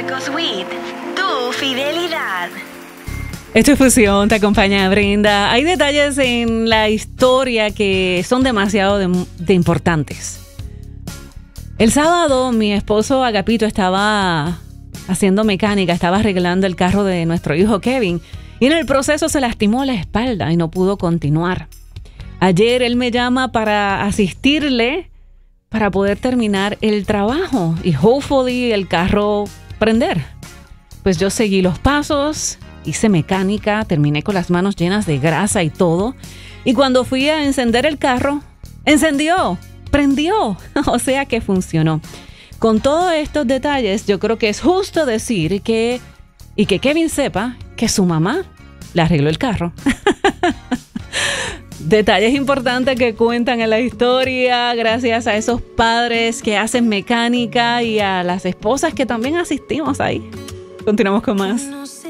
Marcos Witt, tu fidelidad. Esto es Fusión, te acompaña Brenda. Hay detalles en la historia que son demasiado de importantes. El sábado mi esposo Agapito estaba haciendo mecánica, estaba arreglando el carro de nuestro hijo Kevin y en el proceso se lastimó la espalda y no pudo continuar. Ayer él me llama para asistirle para poder terminar el trabajo y hopefully el carro prender. Pues yo seguí los pasos, hice mecánica, terminé con las manos llenas de grasa y todo. Y cuando fui a encender el carro, encendió, prendió. O sea que funcionó. Con todos estos detalles, yo creo que es justo decir que Kevin sepa que su mamá le arregló el carro. Detalles importantes que cuentan en la historia gracias a esos padres que hacen mecánica y a las esposas que también asistimos ahí. Continuamos con más.